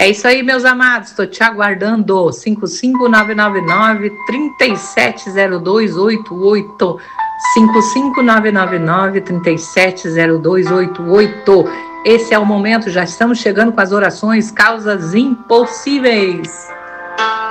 É isso aí, meus amados, estou te aguardando. 55999-370288. 55999-370288. Esse é o momento, já estamos chegando com as orações, causas impossíveis.